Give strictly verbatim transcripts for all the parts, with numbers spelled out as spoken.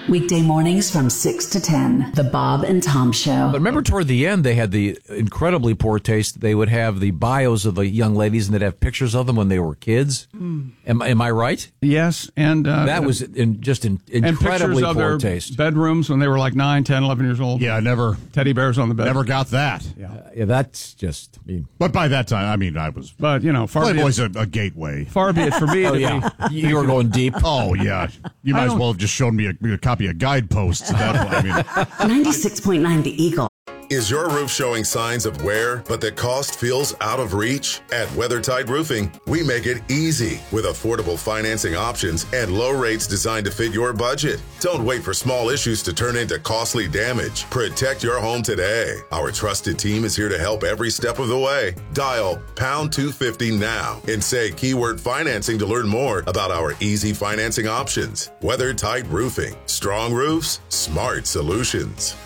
Weekday mornings from six to ten. The Bob and Tom Show. But remember toward the end, they had the incredibly poor taste. They would have the bios of the young ladies and they'd have pictures of them when they were kids. Mm. Am, am I right? Yes. And uh, that was in, just in, incredibly and poor of their taste. Bedrooms when they were like nine, ten, eleven years old. Yeah, never. Teddy bears on the bed. Never got that. Yeah. Uh, yeah, that's just mean. But by that time, I mean, I was. But, you know, far Playboy's be a, a gateway. Far be it for me. Oh, to yeah. be, you were going deep. Oh, yeah. You might as well have just shown me a, a copy of Guideposts at that point. I mean. ninety-six point nine The Eagle. Is your roof showing signs of wear, but the cost feels out of reach? At WeatherTight Roofing, we make it easy with affordable financing options and low rates designed to fit your budget. Don't wait for small issues to turn into costly damage. Protect your home today. Our trusted team is here to help every step of the way. Dial pound two fifty now and say keyword financing to learn more about our easy financing options. WeatherTight Roofing. Strong roofs, smart solutions.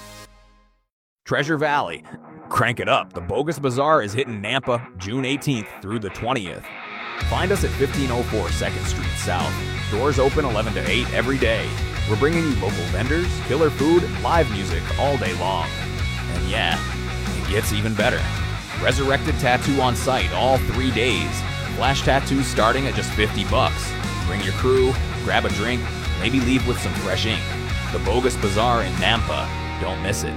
Treasure Valley. Crank it up. The Bogus Bazaar is hitting Nampa June eighteenth through the twentieth. Find us at fifteen oh four second Street South. Doors open eleven to eight every day. We're bringing you local vendors, killer food, live music all day long. And yeah, it gets even better. Resurrected Tattoo on site all three days. Flash tattoos starting at just fifty bucks. Bring your crew, grab a drink, maybe leave with some fresh ink. The Bogus Bazaar in Nampa. Don't miss it.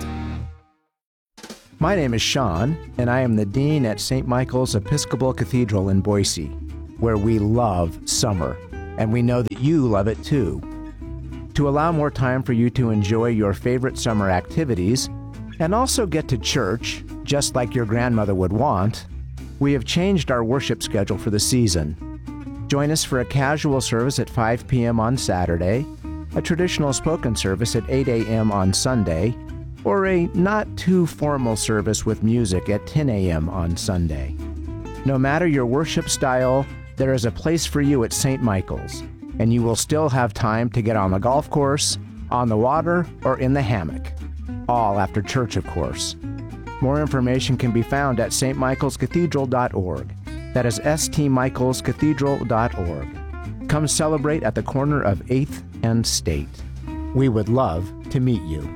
My name is Sean, and I am the Dean at Saint Michael's Episcopal Cathedral in Boise, where we love summer, and we know that you love it too. To allow more time for you to enjoy your favorite summer activities, and also get to church, just like your grandmother would want, we have changed our worship schedule for the season. Join us for a casual service at five p.m. on Saturday, a traditional spoken service at eight a.m. on Sunday, or a not-too-formal service with music at ten a.m. on Sunday. No matter your worship style, there is a place for you at Saint Michael's, and you will still have time to get on the golf course, on the water, or in the hammock. All after church, of course. More information can be found at s t michaels cathedral dot org. That is s t michaels cathedral dot org. Come celebrate at the corner of eighth and State. We would love to meet you.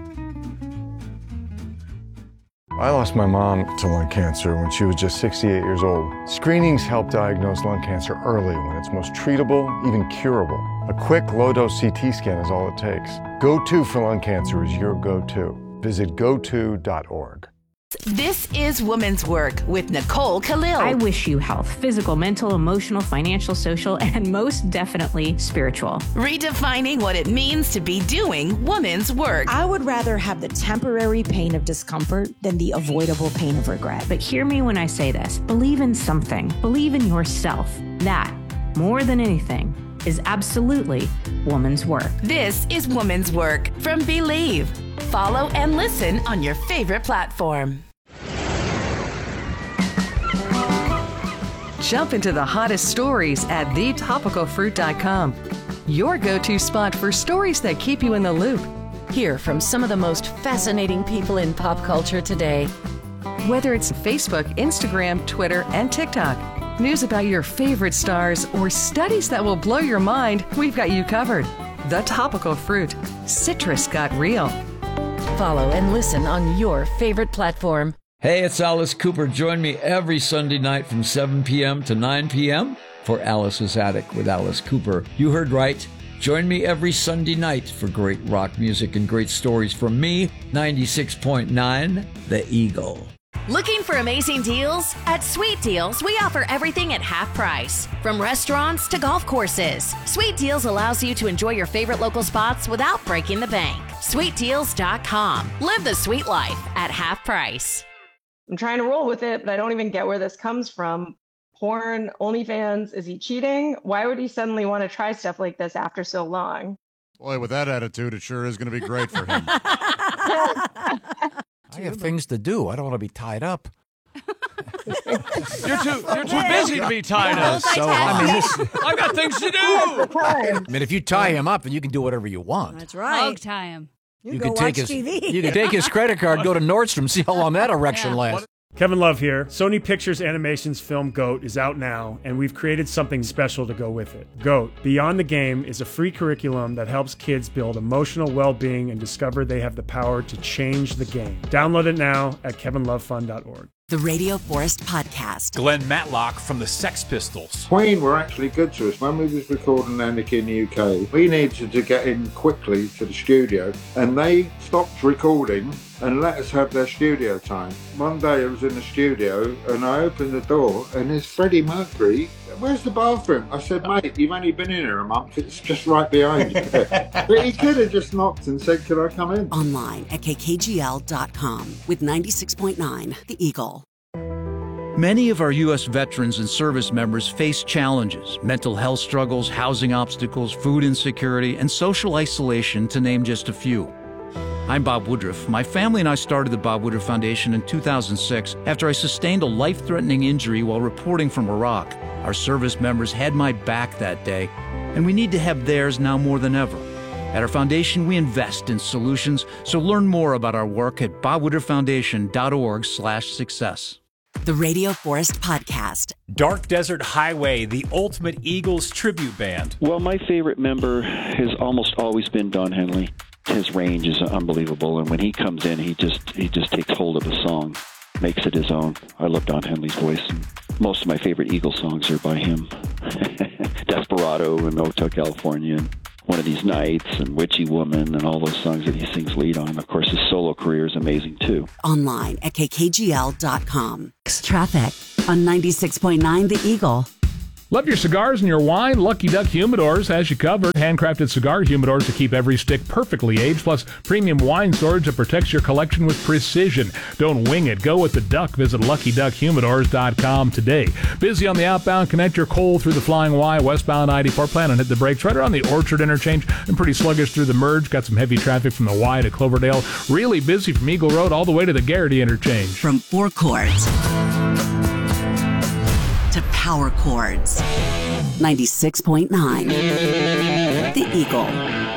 I lost my mom to lung cancer when she was just sixty-eight years old. Screenings help diagnose lung cancer early when it's most treatable, even curable. A quick, low-dose C T scan is all it takes. Go to for lung cancer is your go-to. Visit go to dot org. This is Women's Work with Nicole Khalil. I wish you health, physical, mental, emotional, financial, social, and most definitely spiritual. Redefining what it means to be doing women's work. I would rather have the temporary pain of discomfort than the avoidable pain of regret. But hear me when I say this. Believe in something. Believe in yourself. That, more than anything, is absolutely woman's work. This is Woman's Work from Believe. Follow and listen on your favorite platform. Jump into the hottest stories at the topical fruit dot com. Your go-to spot for stories that keep you in the loop. Hear from some of the most fascinating people in pop culture today. Whether it's Facebook, Instagram, Twitter, and TikTok, news about your favorite stars, or studies that will blow your mind, we've got you covered. The Topical Fruit. Citrus got real. Follow and listen on your favorite platform. Hey, it's Alice Cooper. Join me every Sunday night from seven p.m. to nine p.m. for Alice's Attic with Alice Cooper. You heard right. Join me every Sunday night for great rock music and great stories from me, ninety-six point nine, The Eagle. Looking for amazing deals? At Sweet Deals, we offer everything at half price. From restaurants to golf courses, Sweet Deals allows you to enjoy your favorite local spots without breaking the bank. sweet deals dot com. Live the sweet life at half price. I'm trying to roll with it, but I don't even get where this comes from. Porn, OnlyFans, is he cheating? Why would he suddenly want to try stuff like this after so long? Boy, with that attitude, it sure is going to be great for him. I have things to do. I don't want to be tied up. You're too you're too busy to be tied up. So I mean, this, I've got things to do. I mean, if you tie him up, and you can do whatever you want. That's right. Hog tie him. You, you can go take watch his T V. you can take his credit card, go to Nordstrom, see how long that erection Yeah. lasts. Kevin Love here. Sony Pictures Animation's film GOAT is out now, and we've created something special to go with it. GOAT, Beyond the Game, is a free curriculum that helps kids build emotional well-being and discover they have the power to change the game. Download it now at kevin love fun dot org. The Radio Forest Podcast. Glenn Matlock from the Sex Pistols. Queen were actually good to us. When we was recording Anarchy in the U K, we needed to get in quickly to the studio, and they stopped recording and let us have their studio time. One day I was in the studio and I opened the door and there's Freddie Mercury. Where's the bathroom? I said, mate, you've only been in here a month. It's just right behind you. But he could have just knocked and said, could I come in? Online at k k g l dot com with ninety-six point nine The Eagle. Many of our U S veterans and service members face challenges, mental health struggles, housing obstacles, food insecurity, and social isolation, to name just a few. I'm Bob Woodruff. My family and I started the Bob Woodruff Foundation in two thousand six after I sustained a life-threatening injury while reporting from Iraq. Our service members had my back that day, and we need to have theirs now more than ever. At our foundation, we invest in solutions, so learn more about our work at bob woodruff foundation dot org slash success. The Radio Forest Podcast. Dark Desert Highway, the ultimate Eagles tribute band. Well, my favorite member has almost always been Don Henley. His range is unbelievable, and when he comes in, he just he just takes hold of a song, makes it his own. I love Don Henley's voice, and most of my favorite Eagles songs are by him. Desperado and Hotel California, and One of These Nights, and Witchy Woman, and all those songs that he sings lead on. Of course, his solo career is amazing, too. Online at k k g l dot com. Traffic on ninety-six point nine The Eagle. Love your cigars and your wine? Lucky Duck Humidors has you covered. Handcrafted cigar humidors to keep every stick perfectly aged, plus premium wine storage that protects your collection with precision. Don't wing it. Go with the Duck. Visit lucky duck humidors dot com today. Busy on the outbound? Connect your coal through the Flying Y, westbound I eighty-four. Plan and hit the brakes right around the Orchard interchange, and pretty sluggish through the merge. Got some heavy traffic from the Y to Cloverdale. Really busy from Eagle Road all the way to the Garrity interchange. From Four Chords to Power Chords. ninety-six point nine The Eagle.